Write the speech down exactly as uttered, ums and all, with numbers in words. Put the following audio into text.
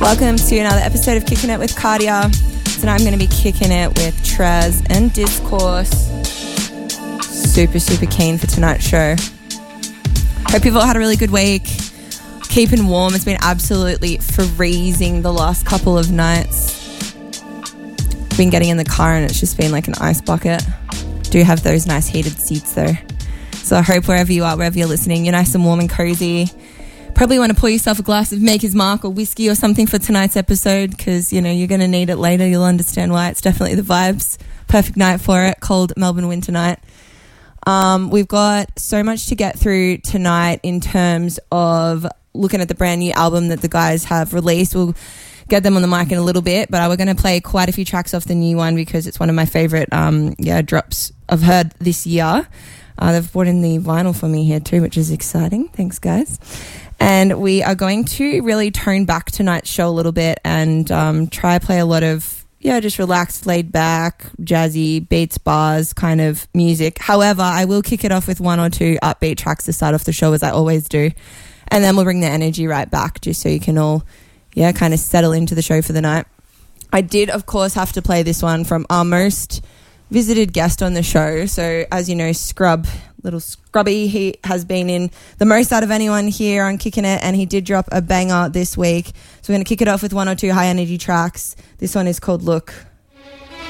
Welcome to another episode of Kicking It with Cardia. Tonight I'm going to be kicking it with Trez and Discourse. Super, super keen for tonight's show. Hope you've all had a really good week. Keeping warm. It's been absolutely freezing the last couple of nights. Been getting in the car and it's just been like an ice bucket. Do have those nice heated seats though. So I hope wherever you are, wherever you're listening, you're nice and warm and cozy. Probably want to pour yourself a glass of Maker's Mark or whiskey or something for tonight's episode because, you know, you're going to need it later. You'll understand why. It's definitely the vibes. Perfect night for it. Cold Melbourne winter night. Um, we've got so much to get through tonight in terms of looking at the brand new album that the guys have released. We'll get them on the mic in a little bit, but we're going to play quite a few tracks off the new one because it's one of my favourite um, yeah, drops I've heard this year. Uh, they've brought in the vinyl for me here too, which is exciting. Thanks, guys. And we are going to really tone back tonight's show a little bit and um, try play a lot of, yeah, just relaxed, laid back, jazzy, beats, bars kind of music. However, I will kick it off with one or two upbeat tracks to start off the show, as I always do. And then we'll bring the energy right back just so you can all, yeah, kind of settle into the show for the night. I did, of course, have to play this one from our most visited guest on the show. So, as you know, Scrub, little Scrubby, he has been in the most out of anyone here on Kicking It, and he did drop a banger this week. So we're going to kick it off with one or two high energy tracks. This one is called Look.